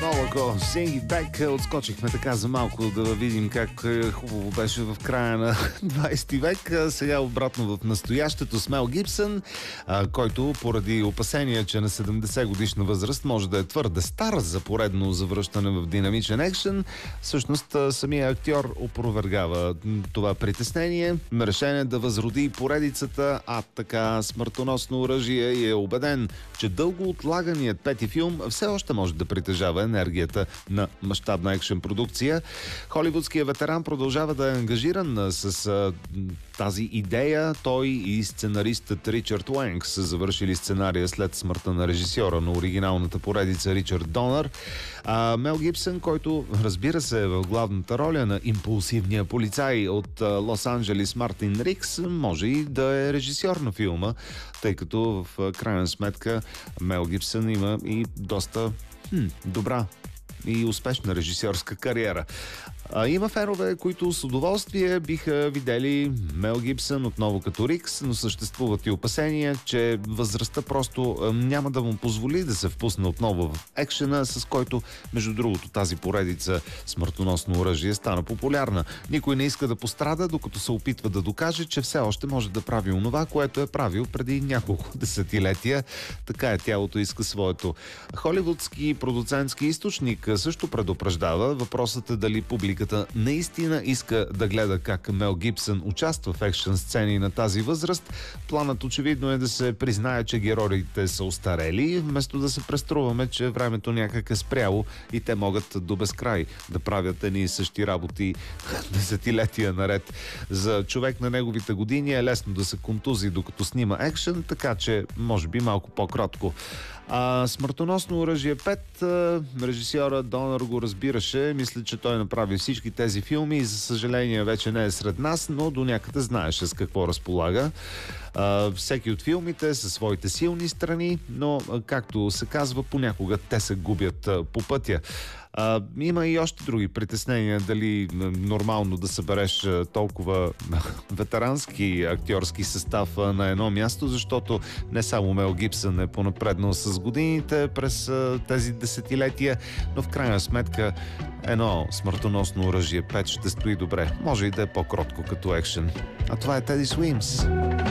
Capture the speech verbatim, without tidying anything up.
Молоко, Sing It Back. Отскочихме така за малко да видим как хубаво беше в края на двайсети век. Сега обратно в настоящето с Мел Гибсън, който поради опасения, че на седемдесет годишна възраст може да е твърде стар за поредно завръщане в динамичен екшен, всъщност самия актьор опровергава това притеснение. Решение да възроди поредицата а така смъртоносно оръжие и е убеден, че дълго отлаганият пети филм все още може да притежава енергията на мащабна екшен продукция. Холивудският ветеран продължава да е ангажиран с а, тази идея. Той и сценаристът Ричард Уенг са завършили сценария след смъртта на режисьора на оригиналната поредица Ричард Донър. А Мел Гибсън, който разбира се е в главната роля на импулсивния полицай от Лос-Анджелис Мартин Рикс, може и да е режисьор на филма, тъй като в крайна сметка Мел Гибсън има и доста хм, добра и успешна режисьорска кариера. А, има фенове, които с удоволствие биха видели Мел Гибсън отново като Рикс, но съществуват и опасения, че възрастта просто а, няма да му позволи да се впусне отново в екшена, с който, между другото, тази поредица смъртоносно оръжие стана популярна. Никой не иска да пострада, докато се опитва да докаже, че все още може да прави онова, което е правил преди няколко десетилетия. Така е, тялото иска своето. Холивудски продуцентски източник също предупреждава. Въпросът е дали публиката наистина иска да гледа как Мел Гибсън участва в екшен сцени на тази възраст. Планът очевидно е да се признае, че героите са остарели, вместо да се преструваме, че времето някак е спряло и те могат до безкрай да правят едни и същи работи десетилетия наред. За човек на неговите години е лесно да се контузи докато снима екшен, така че може би малко по-кротко. А смъртоносно оръжие пет, режисьора Донър го разбираше. Мисля, че той направи всички тези филми и за съжаление вече не е сред нас, но до някъде знаеше с какво разполага. А, всеки от филмите със своите силни страни, но както се казва, понякога те се губят а, по пътя. А, има и още други притеснения дали нормално да събереш толкова ветерански актьорски състав на едно място, защото не само Мел Гибсън е понапреднал с годините през тези десетилетия, но в крайна сметка едно смъртоносно оръжие пет ще стои добре. Може и да е по-кротко като екшен. А това е Теди Суимс.